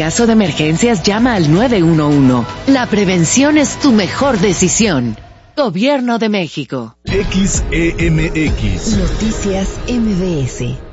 caso de emergencias, llama al 911. La prevención es tu mejor decisión. Gobierno de México. XEMX. Noticias MBS.